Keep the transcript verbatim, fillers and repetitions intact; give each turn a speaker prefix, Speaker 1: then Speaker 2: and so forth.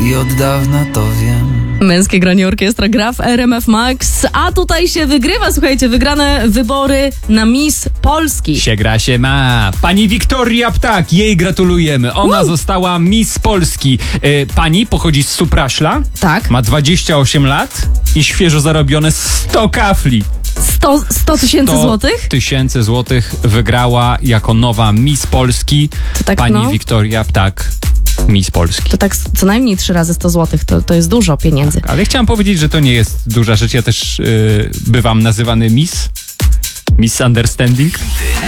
Speaker 1: i od dawna to wiem.
Speaker 2: Męskie Granie Orkiestra gra w R M F Max, a tutaj się wygrywa, słuchajcie, wygrane wybory na Miss Polski.
Speaker 3: Się gra, się ma. Pani Wiktoria Ptak, jej gratulujemy. Ona
Speaker 2: Wow.
Speaker 3: została Miss Polski. E, pani pochodzi z Supraśla,
Speaker 2: Tak.
Speaker 3: ma dwadzieścia osiem lat i świeżo zarobione sto kafli.
Speaker 2: sto tysięcy złotych?
Speaker 3: tysięcy złotych wygrała jako nowa Miss Polski.
Speaker 2: To tak,
Speaker 3: Pani
Speaker 2: no.
Speaker 3: Wiktoria Ptak, Miss Polski.
Speaker 2: To tak co najmniej trzy razy sto złotych, to, to jest dużo pieniędzy.
Speaker 3: Ale chciałem powiedzieć, że to nie jest duża rzecz. Ja też yy, bywam nazywany Miss. Misunderstanding.